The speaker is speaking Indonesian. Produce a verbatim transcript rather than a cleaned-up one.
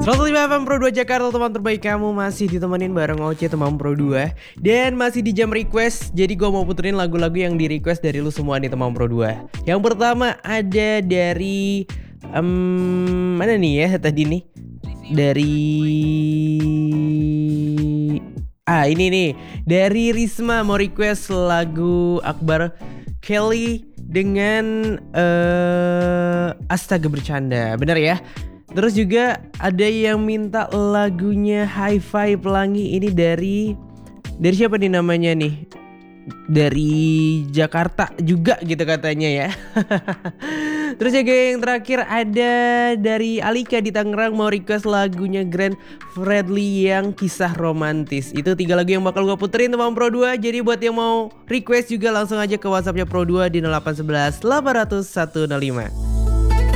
seratus lima F M Pro dua Jakarta, teman terbaik kamu masih ditemenin bareng Oce teman Pro dua. Dan masih di jam request, jadi gue mau puterin lagu-lagu yang di request dari lu semua nih teman Pro dua. Yang pertama ada dari um, mana nih ya tadi nih? Dari Ah ini nih, dari Risma mau request lagu Akbar Kelly dengan uh, Astaga Bercanda, bener ya? Terus juga ada yang minta lagunya Hi-Fi Pelangi, ini dari dari siapa nih namanya nih? Dari Jakarta juga gitu katanya ya. Terus juga yang terakhir ada dari Alika di Tangerang mau request lagunya Grand Fredly yang Kisah Romantis. Itu tiga lagu yang bakal gue puterin teman Pro dua. Jadi buat yang mau request juga langsung aja ke WhatsAppnya Pro dua di nol delapan satu satu delapan nol nol satu nol lima.